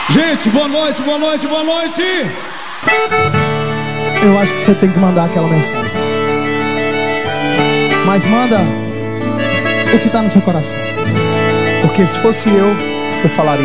Gente, boa noite, boa noite, boa noite. Eu acho que você tem que mandar aquela mensagem, mas manda o que tá no seu coração. Porque se fosse eu falaria.